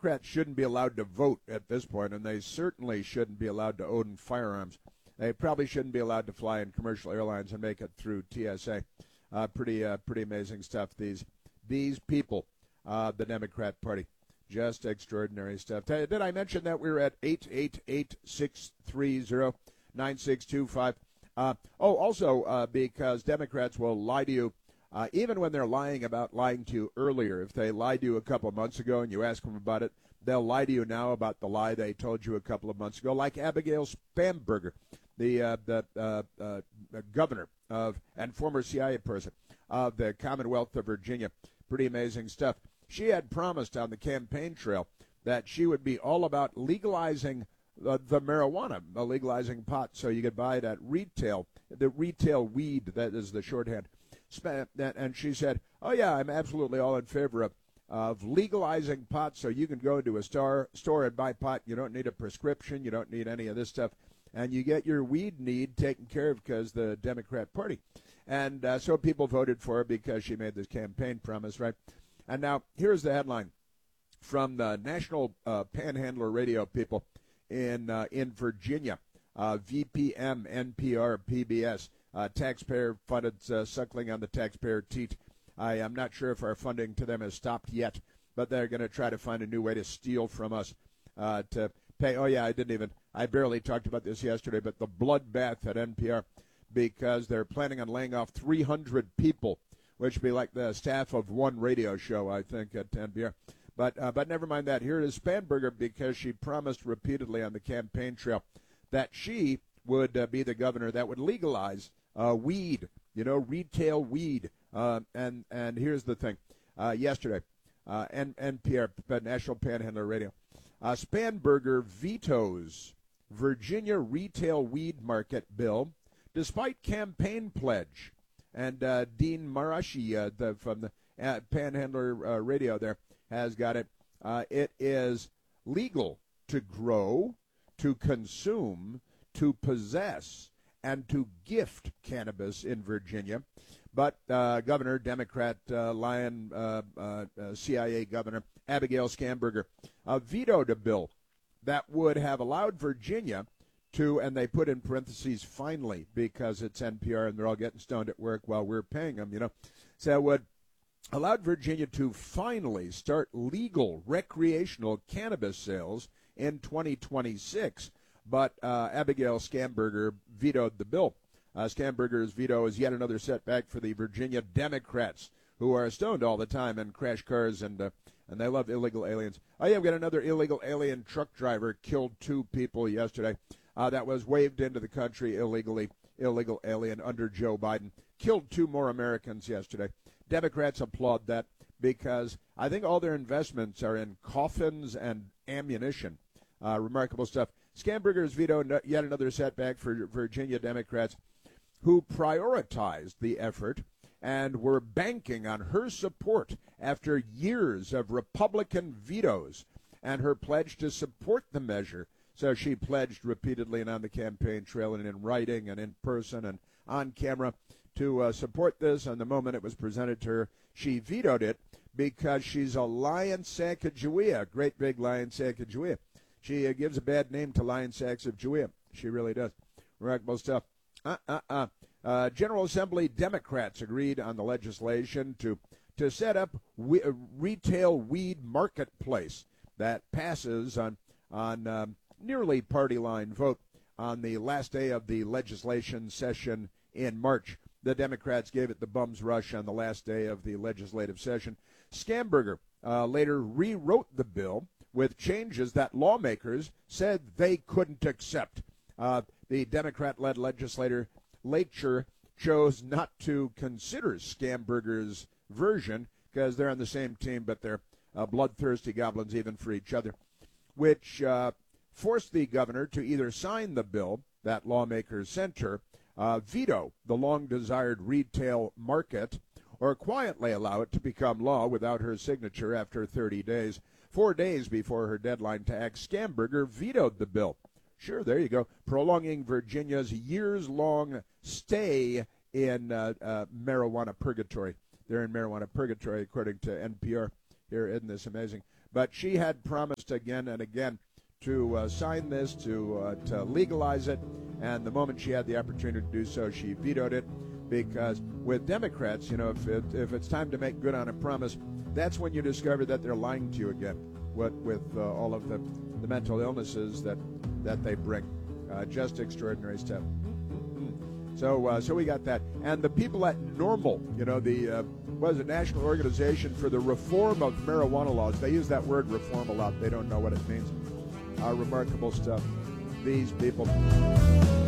Democrats shouldn't be allowed to vote at this point, and they certainly shouldn't be allowed to own firearms. They probably shouldn't be allowed to fly in commercial airlines and make it through TSA. Pretty amazing stuff. These people, the Democrat Party, just extraordinary stuff. Did I mention that we're at 888-630-9625? Also, because Democrats will lie to you, even when they're lying to you earlier. If they lied to you a couple of months ago and you ask them about it, they'll lie to you now about the lie they told you a couple of months ago, like Abigail Spanberger, the governor of and former CIA person of the Commonwealth of Virginia. Pretty amazing stuff. She had promised on the campaign trail that she would be all about legalizing the marijuana, legalizing pot, so you could buy it at retail, the retail weed, that is the shorthand. And she said, oh, yeah, I'm absolutely all in favor of legalizing pot, so you can go to a store and buy pot. You don't need a prescription. You don't need any of this stuff. And you get your weed need taken care of because the Democrat Party. And so people voted for her because she made this campaign promise, right? And now here's the headline from the National Panhandler Radio people in Virginia, VPM, NPR, PBS, taxpayer-funded, suckling on the taxpayer teat. I am not sure if our funding to them has stopped yet, but they're going to try to find a new way to steal from us to pay. Oh, yeah, I barely talked about this yesterday, but the bloodbath at NPR, because they're planning on laying off 300 people, which would be like the staff of one radio show, I think, at NPR. But never mind that. Here is Spanberger, because she promised repeatedly on the campaign trail that she would be the governor that would legalize weed, retail weed. And here's the thing. Yesterday, NPR, National Panhandler Radio, Spanberger vetoes Virginia retail weed market bill despite campaign pledge. And Dean Marashi from the Panhandler Radio there has got it. It is legal to grow, to consume, to possess, and to gift cannabis in Virginia. But Governor, Democrat, CIA Governor Abigail Spanberger vetoed a bill that would have allowed Virginia to, and they put in parentheses, finally, because it's NPR and they're all getting stoned at work while we're paying them, So it would allowed Virginia to finally start legal recreational cannabis sales in 2026. But Abigail Spanberger vetoed the bill. Spanberger's veto is yet another setback for the Virginia Democrats, who are stoned all the time and crash cars, and they love illegal aliens. Oh, yeah, we've got another illegal alien truck driver killed 2 people yesterday. That was waved into the country illegally, illegal alien under Joe Biden. Killed 2 more Americans yesterday. Democrats applaud that because I think all their investments are in coffins and ammunition. Remarkable stuff. Spanberger's veto, yet another setback for Virginia Democrats, who prioritized the effort and were banking on her support after years of Republican vetoes and her pledge to support the measure. So she pledged repeatedly and on the campaign trail and in writing and in person and on camera to support this. And the moment it was presented to her, she vetoed it because she's a Lion Sacagawea, great big Lion Sacagawea. She gives a bad name to Lion Sacks of Jewea. She really does. Remarkable stuff. General Assembly Democrats agreed on the legislation to set up retail weed marketplace that passes on nearly party line vote on the last day of the legislation session in March. The Democrats gave it the bum's rush on the last day of the legislative session. Spanberger later rewrote the bill with changes that lawmakers said they couldn't accept. The Democrat-led legislature chose not to consider Spanberger's version because they're on the same team, but they're bloodthirsty goblins even for each other, which forced the governor to either sign the bill that lawmakers sent her, veto the long-desired retail market, or quietly allow it to become law without her signature after 30 days. 4 days before her deadline to act, Spanberger vetoed the bill. Sure, there you go. Prolonging Virginia's years-long stay in marijuana purgatory. They're in marijuana purgatory, according to NPR. Here, isn't this amazing? But she had promised again and again to sign this, to legalize it, and the moment she had the opportunity to do so, she vetoed it. Because with Democrats, if it's time to make good on a promise, that's when you discover that they're lying to you again. With all of the mental illnesses that they bring, just extraordinary stuff. So we got that, and the people at NORML, the National Organization for the Reform of Marijuana Laws. They use that word reform a lot. They don't know what it means. Remarkable stuff. These people.